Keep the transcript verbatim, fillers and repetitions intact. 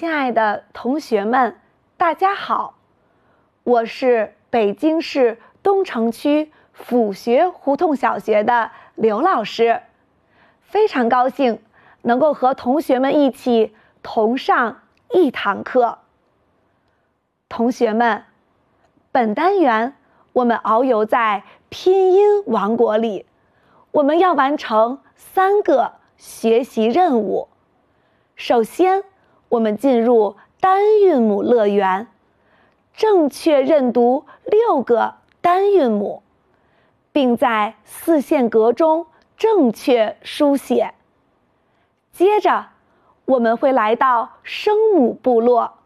亲爱的同学们，大家好，我是北京市东城区府学胡同小学的刘老师，非常高兴能够和同学们一起同上一堂课。同学们，本单元我们遨游在拼音王国里，我们要完成三个学习任务。首先，我们进入单韵母乐园，正确认读六个单韵母，并在四线格中正确书写。接着，我们会来到声母部落，